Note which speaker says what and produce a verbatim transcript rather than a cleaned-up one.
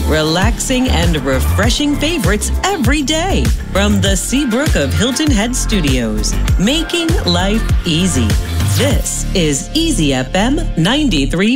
Speaker 1: relaxing and refreshing favorites every day. From the Seabrook of Hilton Head Studios, making life easy. This is Easy F M ninety-three.